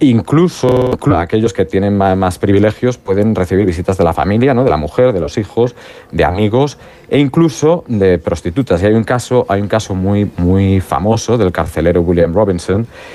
Incluso aquellos que tienen más privilegios pueden recibir visitas de la familia, ¿no? De la mujer, de los hijos, de amigos e incluso de prostitutas. Y hay un caso muy, muy famoso del carcelero William Robinson,